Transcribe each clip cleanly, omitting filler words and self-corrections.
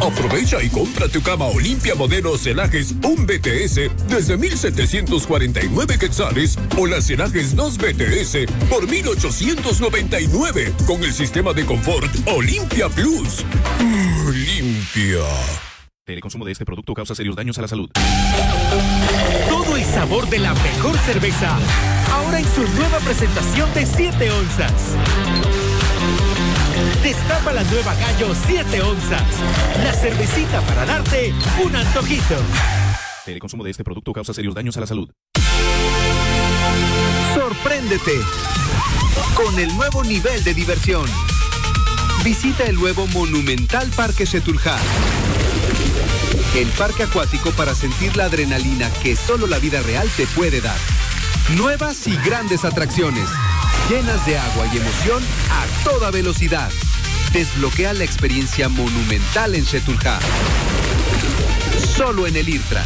Aprovecha y compra tu cama Olimpia modelo Celajes 1 BTS desde 1,749 quetzales o las Celajes 2 BTS por 1,899 con el sistema de confort Olimpia Plus. Olimpia. El consumo de este producto causa serios daños a la salud. Todo el sabor de la mejor cerveza, ahora en su nueva presentación de 7 onzas. Destapa la nueva Gallo 7 onzas, la cervecita para darte un antojito. El consumo de este producto causa serios daños a la salud. Sorpréndete con el nuevo nivel de diversión. Visita el nuevo monumental Parque Xetulja. El parque acuático para sentir la adrenalina que solo la vida real te puede dar. Nuevas y grandes atracciones, llenas de agua y emoción a toda velocidad. Desbloquea la experiencia monumental en Xetulja. Solo en el IRTRA.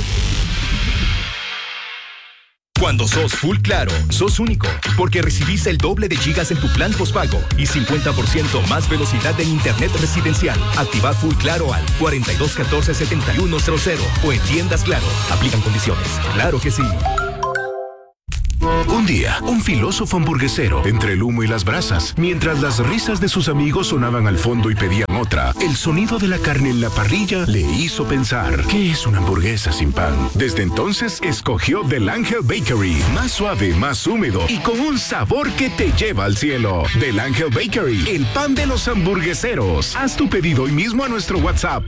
Cuando sos Full Claro, sos único, porque recibís el doble de gigas en tu plan postpago y 50% más velocidad en internet residencial. Activa Full Claro al 4214-7100 o en tiendas Claro. Aplican condiciones. Claro que sí. Un día, un filósofo hamburguesero, entre el humo y las brasas, mientras las risas de sus amigos sonaban al fondo y pedían otra, el sonido de la carne en la parrilla le hizo pensar, ¿qué es una hamburguesa sin pan? Desde entonces, escogió Del Ángel Bakery, más suave, más húmedo y con un sabor que te lleva al cielo. Del Ángel Bakery, el pan de los hamburgueseros. Haz tu pedido hoy mismo a nuestro WhatsApp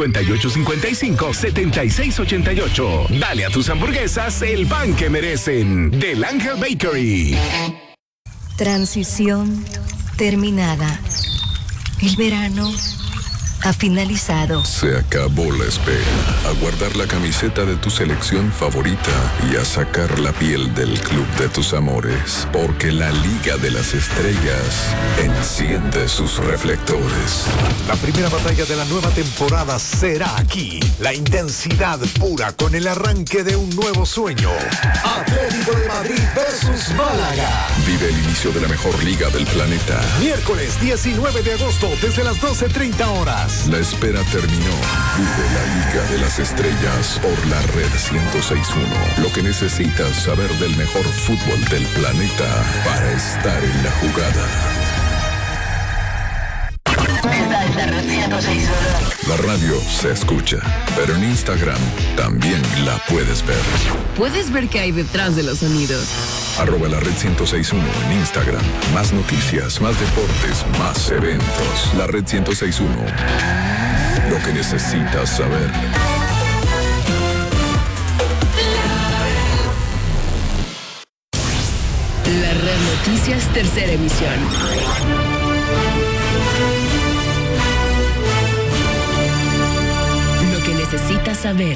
5855-7688. Dale a tus hamburguesas el pan que merecen. Del Ángel Bakery. Transición terminada. El verano ha finalizado. Se acabó la espera. A guardar la camiseta de tu selección favorita y a sacar la piel del club de tus amores. Porque la Liga de las Estrellas enciende sus reflectores. La primera batalla de la nueva temporada será aquí. La intensidad pura con el arranque de un nuevo sueño. Atlético de Madrid versus Málaga. Vive el inicio de la mejor liga del planeta. Miércoles 19 de agosto desde las 12:30 horas. La espera terminó. Vive la Liga de las Estrellas por la Red 106.1. Lo que necesitas saber del mejor fútbol del planeta para estar en la jugada. Esta es la Red 106.1. La radio se escucha, pero en Instagram también la puedes ver. Puedes ver qué hay detrás de los sonidos. @la Red 106.1 en Instagram. Más noticias, más deportes, más eventos. La Red 106.1. Lo que necesitas saber. La Red Noticias, tercera emisión. Lo que necesitas saber.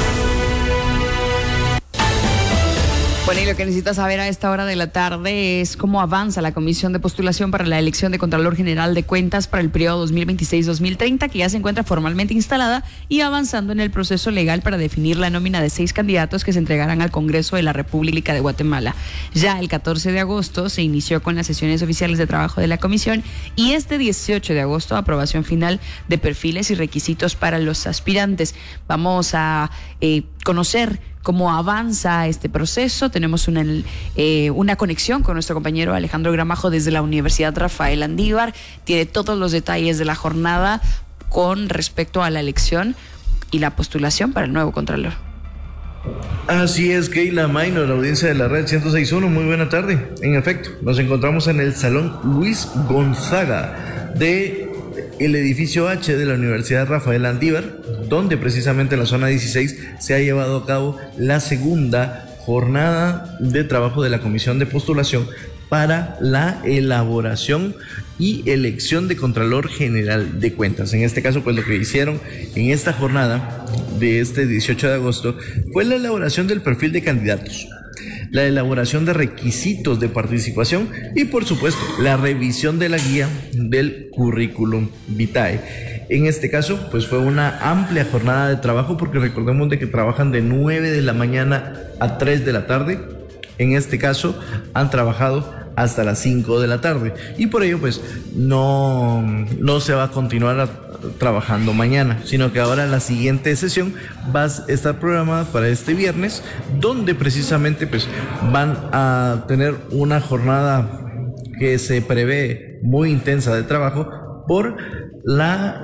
Bueno, y lo que necesitas saber a esta hora de la tarde es cómo avanza la comisión de postulación para la elección de Contralor General de Cuentas para el periodo 2026-2030, que ya se encuentra formalmente instalada y avanzando en el proceso legal para definir la nómina de 6 candidatos que se entregarán al Congreso de la República de Guatemala. Ya el 14 de agosto se inició con las sesiones oficiales de trabajo de la comisión y este 18 de agosto aprobación final de perfiles y requisitos para los aspirantes. Vamos a conocer cómo avanza este proceso. Tenemos una conexión con nuestro compañero Alejandro Gramajo desde la Universidad Rafael Andívar. Tiene todos los detalles de la jornada con respecto a la elección y la postulación para el nuevo Contralor. Así es, Keila Maynor, la audiencia de la Red 106.1, muy buena tarde. En efecto, nos encontramos en el Salón Luis Gonzaga de el edificio H de la Universidad Rafael Andívar, donde precisamente en la zona 16 se ha llevado a cabo la segunda jornada de trabajo de la Comisión de Postulación para la elaboración y elección de Contralor General de Cuentas. En este caso, pues lo que hicieron en esta jornada de este 18 de agosto fue la elaboración del perfil de candidatos, la elaboración de requisitos de participación y, por supuesto, la revisión de la guía del currículum vitae. En este caso, pues fue una amplia jornada de trabajo, porque recordemos de que trabajan de 9 de la mañana a 3 de la tarde. En este caso, han trabajado hasta las 5 de la tarde y por ello pues no se va a continuar trabajando mañana, sino que ahora la siguiente sesión va a estar programada para este viernes, donde precisamente pues van a tener una jornada que se prevé muy intensa de trabajo por la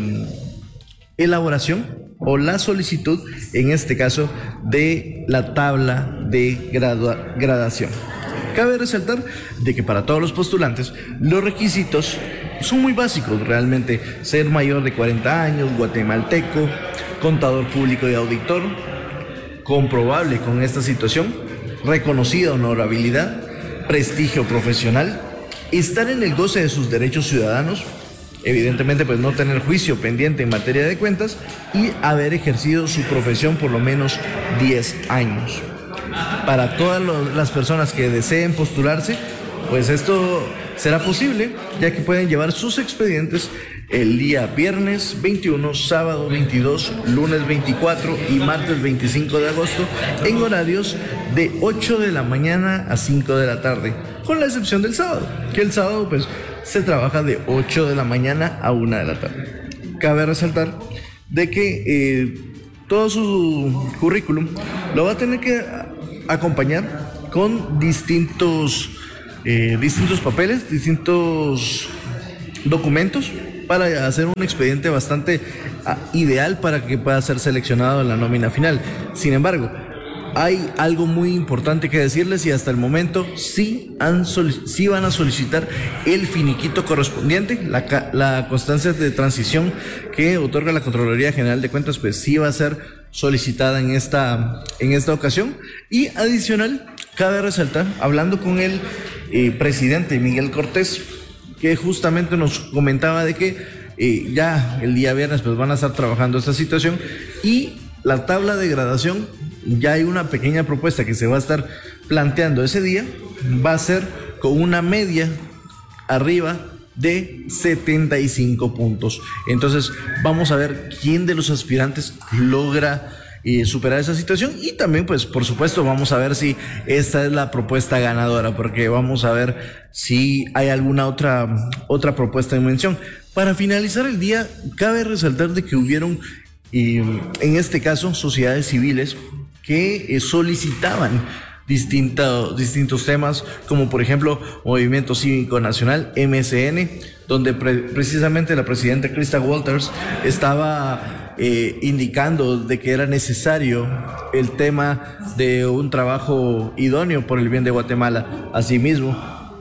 elaboración o la solicitud, en este caso, de la tabla de gradación. Cabe resaltar de que para todos los postulantes los requisitos son muy básicos realmente: ser mayor de 40 años, guatemalteco, contador público y auditor, comprobable con esta situación, reconocida honorabilidad, prestigio profesional, estar en el goce de sus derechos ciudadanos, evidentemente pues no tener juicio pendiente en materia de cuentas y haber ejercido su profesión por lo menos 10 años. Para todas las personas que deseen postularse, pues esto será posible, ya que pueden llevar sus expedientes el día viernes 21, sábado 22, lunes 24 y martes 25 de agosto en horarios de 8 de la mañana a 5 de la tarde, con la excepción del sábado, que el sábado pues se trabaja de 8 de la mañana a 1 de la tarde. Cabe resaltar de que todo su currículum lo va a tener que acompañar con distintos papeles, distintos documentos para hacer un expediente bastante ideal para que pueda ser seleccionado en la nómina final. Sin embargo, hay algo muy importante que decirles, y hasta el momento sí van a solicitar el finiquito correspondiente, la constancia de transición que otorga la Contraloría General de Cuentas, pues sí va a ser solicitada en esta ocasión. Y adicional, cabe resaltar, hablando con el presidente Miguel Cortés, que justamente nos comentaba de que ya el día viernes pues van a estar trabajando esta situación, y la tabla de gradación, ya hay una pequeña propuesta que se va a estar planteando ese día, va a ser con una media arriba de 75 puntos. Entonces vamos a ver quién de los aspirantes logra superar esa situación, y también pues por supuesto vamos a ver si esta es la propuesta ganadora, porque vamos a ver si hay alguna otra propuesta en mención. Para finalizar el día, cabe resaltar de que hubieron en este caso sociedades civiles que solicitaban distintos temas, como por ejemplo Movimiento Cívico Nacional, MCN, donde precisamente la presidenta Krista Walters estaba indicando de que era necesario el tema de un trabajo idóneo por el bien de Guatemala. Asimismo,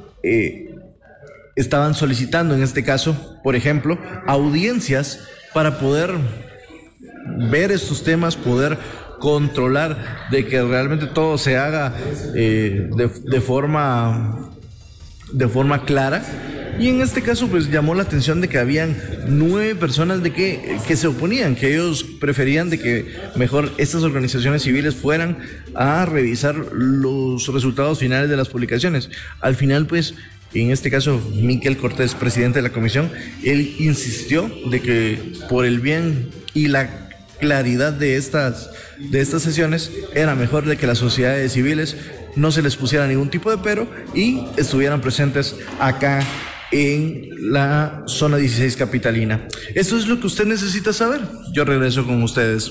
estaban solicitando en este caso, por ejemplo, audiencias para poder ver estos temas, poder controlar de que realmente todo se haga de forma clara. Y en este caso pues llamó la atención de que habían 9 personas de que se oponían, que ellos preferían de que mejor estas organizaciones civiles fueran a revisar los resultados finales de las publicaciones. Al final pues, en este caso, Miguel Cortés, presidente de la comisión, él insistió de que por el bien y la claridad de estas sesiones era mejor de que las sociedades civiles no se les pusiera ningún tipo de pero y estuvieran presentes acá en la zona 16 capitalina. Esto es lo que usted necesita saber. Yo regreso con ustedes.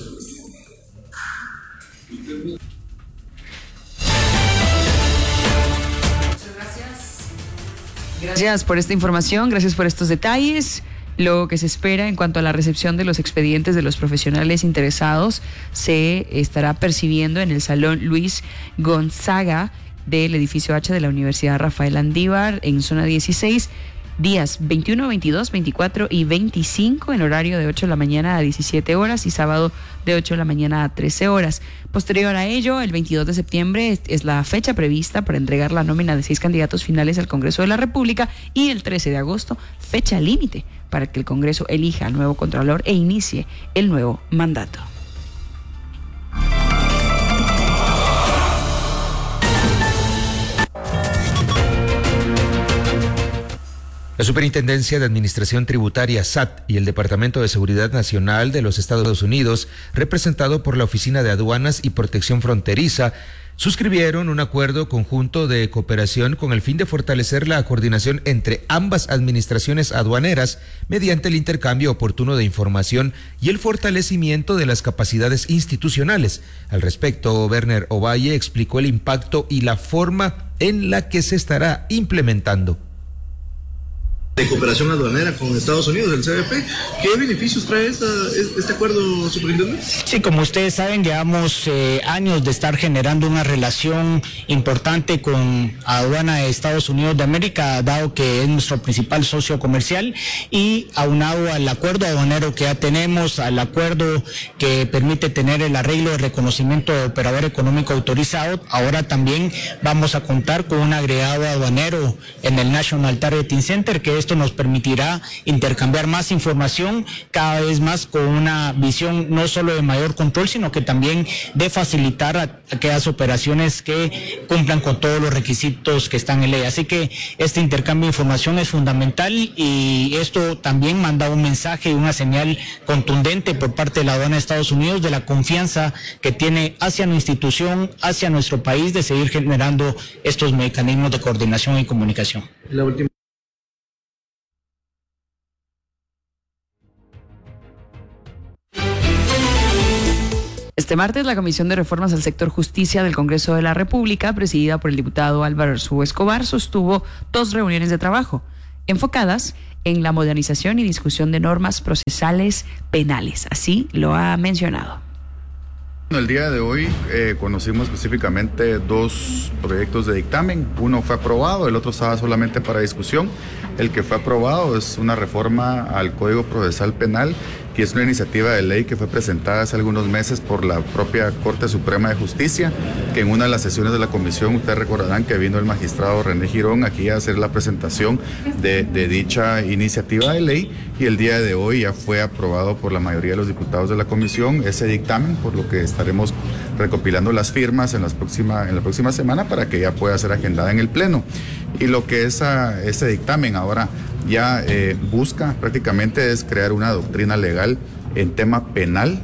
Gracias por esta información, gracias por estos detalles. Lo que se espera en cuanto a la recepción de los expedientes de los profesionales interesados se estará percibiendo en el Salón Luis Gonzaga del edificio H de la Universidad Rafael Andívar en zona 16, días 21, 22, 24 y 25 en horario de 8 de la mañana a 17 horas y sábado de 8 de la mañana a 13 horas. Posterior a ello, el 22 de septiembre es la fecha prevista para entregar la nómina de 6 candidatos finales al Congreso de la República, y el 13 de agosto, fecha límite para que el Congreso elija al nuevo Contralor e inicie el nuevo mandato. La Superintendencia de Administración Tributaria, SAT, y el Departamento de Seguridad Nacional de los Estados Unidos, representado por la Oficina de Aduanas y Protección Fronteriza, suscribieron un acuerdo conjunto de cooperación con el fin de fortalecer la coordinación entre ambas administraciones aduaneras mediante el intercambio oportuno de información y el fortalecimiento de las capacidades institucionales. Al respecto, Werner Ovalle explicó el impacto y la forma en la que se estará implementando. De cooperación aduanera con Estados Unidos, el CBP. ¿Qué beneficios trae este acuerdo, superintendente? Sí, como ustedes saben, llevamos años de estar generando una relación importante con aduana de Estados Unidos de América, dado que es nuestro principal socio comercial, y aunado al acuerdo aduanero que ya tenemos, al acuerdo que permite tener el arreglo de reconocimiento de operador económico autorizado, ahora también vamos a contar con un agregado aduanero en el National Targeting Center, que esto nos permitirá intercambiar más información, cada vez más con una visión no solo de mayor control, sino que también de facilitar aquellas operaciones que cumplan con todos los requisitos que están en ley. Así que este intercambio de información es fundamental, y esto también manda un mensaje y una señal contundente por parte de la aduana de Estados Unidos de la confianza que tiene hacia nuestra institución, hacia nuestro país, de seguir generando estos mecanismos de coordinación y comunicación. La última. Este martes, la Comisión de Reformas al Sector Justicia del Congreso de la República, presidida por el diputado Álvaro Arzú Escobar, sostuvo 2 reuniones de trabajo enfocadas en la modernización y discusión de normas procesales penales. Así lo ha mencionado. El día de hoy conocimos específicamente 2 proyectos de dictamen. Uno fue aprobado, el otro estaba solamente para discusión. El que fue aprobado es una reforma al Código Procesal Penal, que es una iniciativa de ley que fue presentada hace algunos meses por la propia Corte Suprema de Justicia, que en una de las sesiones de la comisión, ustedes recordarán que vino el magistrado René Girón aquí a hacer la presentación de dicha iniciativa de ley, y el día de hoy ya fue aprobado por la mayoría de los diputados de la comisión ese dictamen, por lo que estaremos recopilando las firmas en la próxima semana para que ya pueda ser agendada en el Pleno. Y lo que es ese dictamen ahora ya busca prácticamente es crear una doctrina legal en tema penal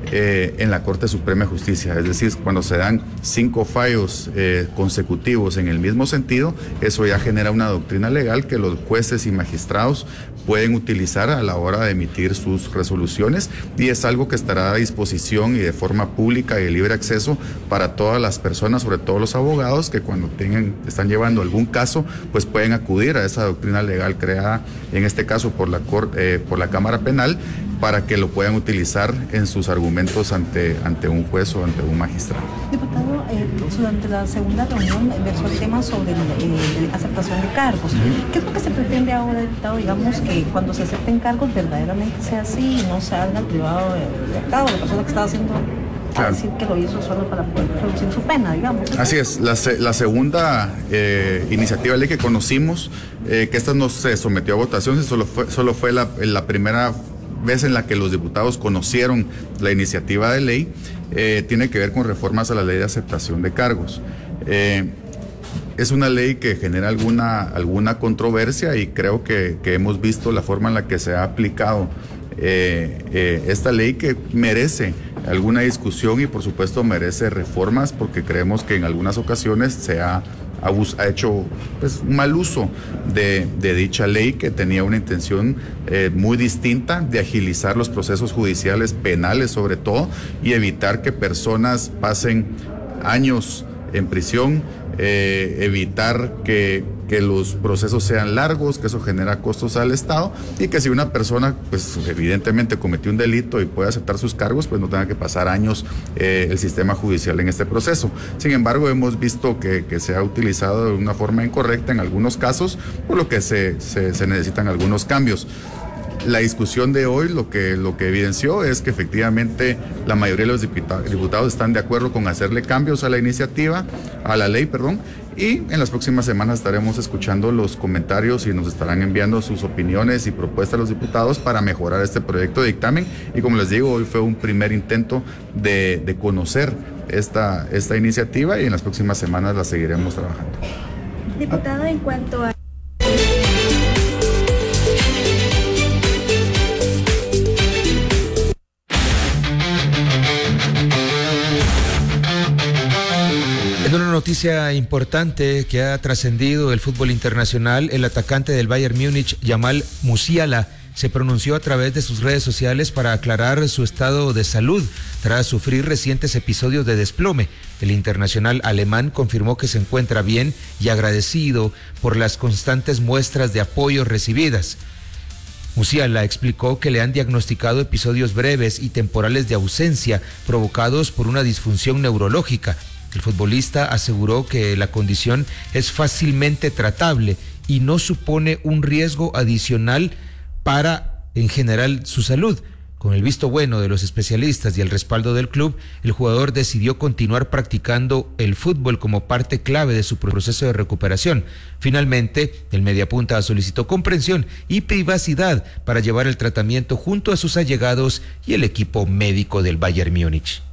en la Corte Suprema de Justicia. Es decir, cuando se dan 5 fallos consecutivos en el mismo sentido, eso ya genera una doctrina legal que los jueces y magistrados pueden utilizar a la hora de emitir sus resoluciones, y es algo que estará a disposición y de forma pública y de libre acceso para todas las personas, sobre todo los abogados, que cuando están llevando algún caso, pues pueden acudir a esa doctrina legal creada, en este caso por la Cámara Penal, para que lo puedan utilizar en sus argumentos ante un juez o ante un magistrado. Diputado, durante la segunda reunión versó el tema sobre la aceptación de cargos. ¿Qué es lo que se pretende ahora, diputado? Digamos que cuando se acepten cargos verdaderamente sea así y no salga al privado del mercado, la persona que está haciendo... Claro. Decir que lo hizo solo para poder reducir su pena, digamos. Así es, la segunda iniciativa de ley que conocimos, que esta no se sometió a votación, solo fue la primera vez en la que los diputados conocieron la iniciativa de ley, tiene que ver con reformas a la ley de aceptación de cargos. Es una ley que genera alguna controversia, y creo que hemos visto la forma en la que se ha aplicado esta ley, que merece alguna discusión y por supuesto merece reformas, porque creemos que en algunas ocasiones se ha hecho pues un mal uso de dicha ley, que tenía una intención muy distinta de agilizar los procesos judiciales penales sobre todo, y evitar que personas pasen años en prisión, evitar que los procesos sean largos, que eso genera costos al Estado, y que si una persona pues evidentemente cometió un delito y puede aceptar sus cargos, pues no tenga que pasar años el sistema judicial en este proceso. Sin embargo, hemos visto que se ha utilizado de una forma incorrecta en algunos casos, por lo que se necesitan algunos cambios. La discusión de hoy lo que evidenció es que efectivamente la mayoría de los diputados están de acuerdo con hacerle cambios a la ley, y en las próximas semanas estaremos escuchando los comentarios y nos estarán enviando sus opiniones y propuestas a los diputados para mejorar este proyecto de dictamen. Y como les digo, hoy fue un primer intento de conocer esta iniciativa, y en las próximas semanas la seguiremos trabajando. Diputado, en cuanto a... noticia importante que ha trascendido el fútbol internacional: el atacante del Bayern Múnich, Jamal Musiala, se pronunció a través de sus redes sociales para aclarar su estado de salud tras sufrir recientes episodios de desplome. El internacional alemán confirmó que se encuentra bien y agradecido por las constantes muestras de apoyo recibidas. Musiala explicó que le han diagnosticado episodios breves y temporales de ausencia provocados por una disfunción neurológica. El futbolista aseguró que la condición es fácilmente tratable y no supone un riesgo adicional para, en general, su salud. Con el visto bueno de los especialistas y el respaldo del club, el jugador decidió continuar practicando el fútbol como parte clave de su proceso de recuperación. Finalmente, el mediapunta solicitó comprensión y privacidad para llevar el tratamiento junto a sus allegados y el equipo médico del Bayern Múnich.